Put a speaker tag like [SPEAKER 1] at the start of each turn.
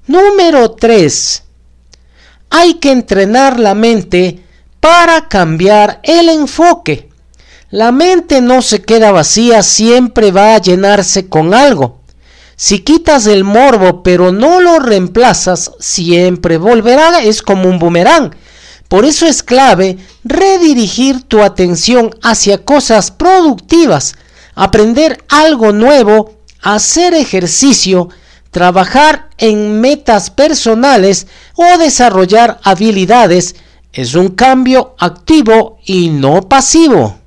[SPEAKER 1] Número 3. Hay que entrenar la mente para cambiar el enfoque. La mente no se queda vacía, siempre va a llenarse con algo. Si quitas el morbo pero no lo reemplazas, siempre volverá, es como un boomerang. Por eso es clave redirigir tu atención hacia cosas productivas, aprender algo nuevo, hacer ejercicio, trabajar en metas personales o desarrollar habilidades. Es un cambio activo y no pasivo.